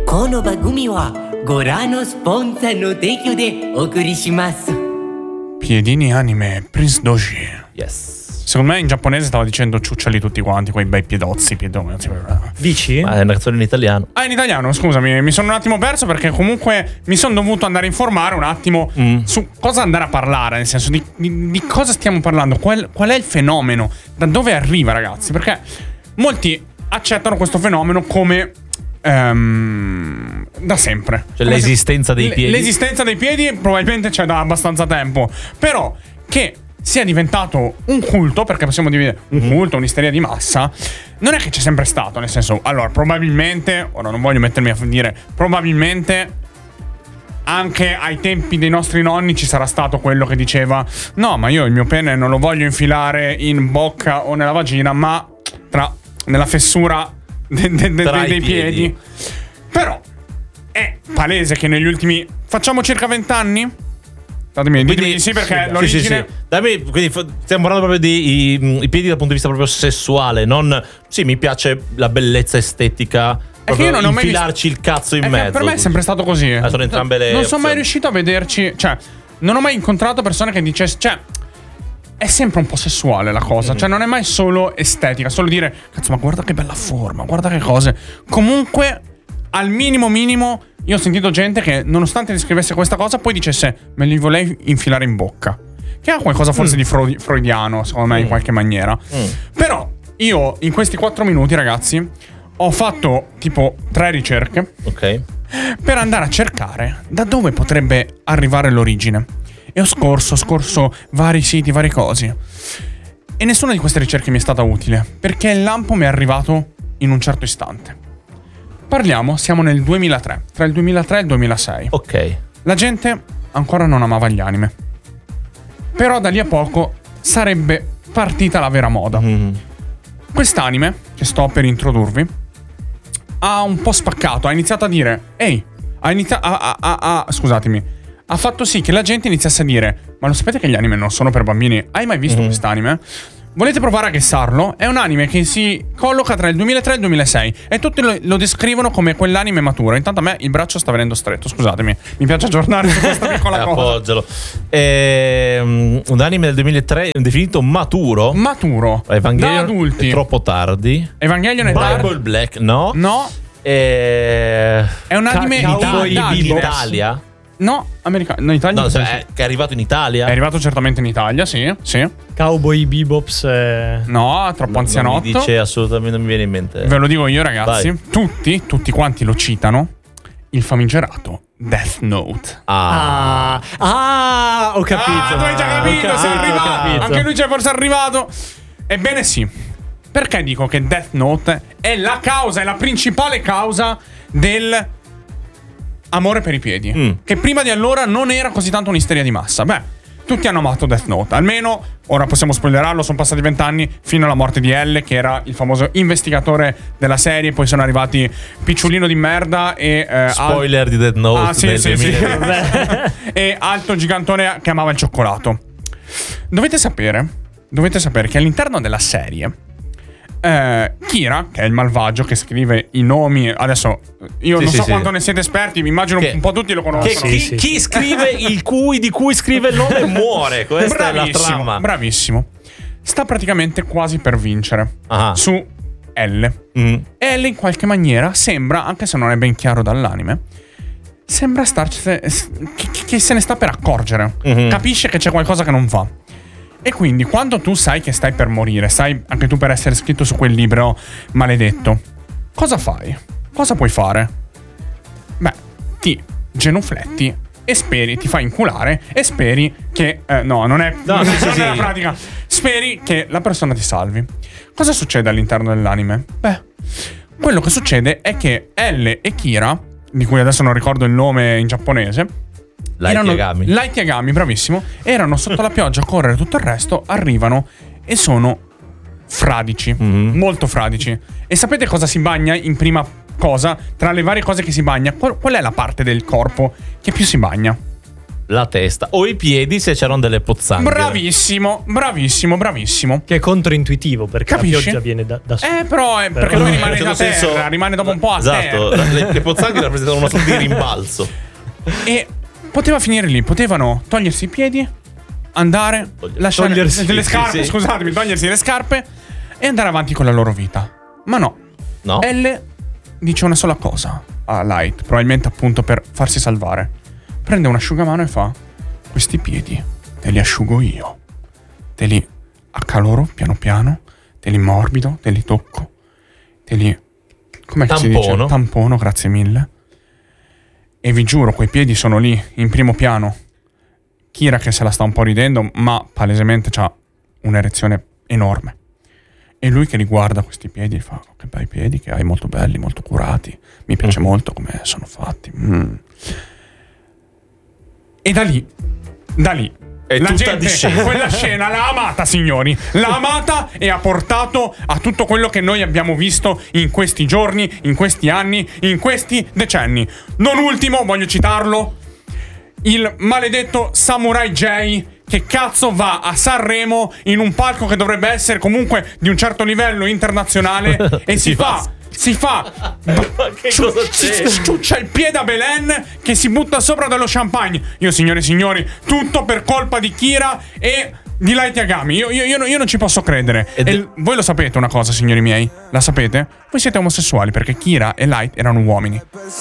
Kono bagumi wa Gora no sponsor no teikyo de okurishimasu. Piedini anime Prince Doji. Yes. Secondo me in giapponese stava dicendo ciucciali tutti quanti, quei bei piedozzi. Dici? Ma è una canzone in italiano. Ah, in italiano, scusami, mi sono un attimo perso perché comunque mi sono dovuto andare a informare un attimo su cosa andare a parlare, nel senso di cosa stiamo parlando, qual è il fenomeno, da dove arriva, ragazzi, perché molti accettano questo fenomeno come da sempre. Cioè l'esistenza dei piedi. L'esistenza dei piedi probabilmente c'è da abbastanza tempo, però che sia diventato un culto, perché possiamo dividere un culto, un'isteria di massa, non è che c'è sempre stato, nel senso, allora probabilmente, ora non voglio mettermi a dire, probabilmente anche ai tempi dei nostri nonni ci sarà stato quello che diceva no, ma io il mio pene non lo voglio infilare in bocca o nella vagina, ma nella fessura dei piedi. Però è palese che negli ultimi, facciamo circa 20 anni. Ditemi di sì, perché l'origine. Sì. Dammi, quindi stiamo parlando proprio di i piedi dal punto di vista proprio sessuale, non. Sì, mi piace la bellezza estetica. È che io non ho mai infilarci il cazzo in mezzo. Per me è sempre stato così. Sono entrambe le. Non sono mai riuscito a vederci. Cioè, non ho mai incontrato persone che dicessero. Cioè, è sempre un po' sessuale la cosa. Cioè, non è mai solo estetica. Solo dire, cazzo, ma guarda che bella forma, guarda che cose. Comunque, al minimo. Io ho sentito gente che, nonostante descrivesse questa cosa, poi dicesse me li volei infilare in bocca. Che ha qualcosa forse di freudiano, secondo me, in qualche maniera. Però, io, in questi 4 minuti, ragazzi, ho fatto tipo 3 ricerche. Ok. Per andare a cercare da dove potrebbe arrivare l'origine. E ho scorso vari siti, varie cose. E nessuna di queste ricerche mi è stata utile, perché il lampo mi è arrivato in un certo istante. Siamo nel 2003, tra il 2003 e il 2006. Ok. La gente ancora non amava gli anime. Però da lì a poco sarebbe partita la vera moda. Quest'anime, che sto per introdurvi, ha un po' spaccato, ha iniziato a dire scusatemi, ha fatto sì che la gente iniziasse a dire ma lo sapete che gli anime non sono per bambini? Hai mai visto quest'anime? Volete provare a guessarlo? È un anime che si colloca tra il 2003 e il 2006 e tutti lo descrivono come quell'anime maturo. Intanto a me il braccio sta venendo stretto, scusatemi. Mi piace aggiornare su questa piccola cosa. Appoggialo. Un anime del 2003 definito maturo. Evangelion da adulti. È troppo tardi. Evangelion è Bible tardi. Black, no. È un anime in Italia. No, americano. No, Italia. No, che è arrivato in Italia. È arrivato certamente in Italia, sì. Cowboy Bebops. No, troppo anzianotto. Non mi dice assolutamente, non mi viene in mente. Ve lo dico io, ragazzi. Vai. Tutti quanti lo citano. Il famigerato Death Note. Ho capito. Tu hai già capito, sei arrivato. Anche lui c'è forse arrivato. Ebbene sì. Perché dico che Death Note è la causa, è la principale causa del amore per i piedi, che prima di allora non era così tanto un'isteria di massa. Tutti hanno amato Death Note, almeno, ora possiamo spoilerarlo, sono passati 20 anni fino alla morte di L, che era il famoso investigatore della serie. Poi sono arrivati Picciolino di merda e spoiler di Death Note sì. E Alto Gigantone che amava il cioccolato. Dovete sapere che all'interno della serie Kira, che è il malvagio che scrive i nomi, adesso io non so quanto ne siete esperti, mi immagino un po' tutti lo conoscono. Chi scrive di cui scrive il nome muore. Questa è la trama. Bravissimo. Sta praticamente quasi per vincere su L. E L in qualche maniera sembra, anche se non è ben chiaro dall'anime, sembra che se ne sta per accorgere. Capisce che c'è qualcosa che non va. E quindi quando tu sai che stai per morire, sai anche tu per essere scritto su quel libro maledetto, cosa fai? Cosa puoi fare? Ti genufletti e speri, ti fai inculare e speri che non è la pratica. Speri che la persona ti salvi. Cosa succede all'interno dell'anime? Quello che succede è che L e Kira, di cui adesso non ricordo il nome in giapponese, Light Yagami, bravissimo. Erano sotto la pioggia a correre, tutto il resto. Arrivano e sono fradici, molto fradici. E sapete cosa si bagna in prima cosa? Tra le varie cose che si bagna, qual è la parte del corpo che più si bagna? la testa o i piedi se c'erano delle pozzanghere. Bravissimo. Che è controintuitivo perché Capisci? la pioggia viene da sopra. Però è perché lui rimane a terra, rimane dopo un po' a esatto, terra. le pozzanghere rappresentano una sorta di rimbalzo. E poteva finire lì, potevano togliersi i piedi, andare, lasciare Togliersi- delle scarpe, sì. scusatemi, togliersi le scarpe e andare avanti con la loro vita. Ma no. No? Elle dice una sola cosa a Light, probabilmente appunto per farsi salvare. Prende un asciugamano e fa: questi piedi te li asciugo io. Te li accaloro piano piano, te li morbido, te li tocco, te li... com'è che si dice? Tampono. Tampono, grazie mille. E vi giuro, quei piedi sono lì, in primo piano. Kira che se la sta un po' ridendo, ma palesemente c'ha un'erezione enorme. E lui che li guarda questi piedi e fa: oh, che bei piedi che hai, molto belli, molto curati. Mi piace molto come sono fatti. E da lì È la tutta gente discesa. quella scena l'ha amata, signori. L'ha amata e ha portato a tutto quello che noi abbiamo visto in questi giorni, in questi anni, in questi decenni. Non ultimo, voglio citarlo, il maledetto Samurai J, che cazzo va a Sanremo in un palco che dovrebbe essere comunque di un certo livello internazionale e si fa Che cosa c'è? ciuccia il piede a Belen che si butta sopra dello champagne. Io, signore e signori, tutto per colpa di Kira e di Light Yagami. Io non ci posso credere. Voi lo sapete una cosa, signori miei? La sapete? Voi siete omosessuali perché Kira e Light erano uomini.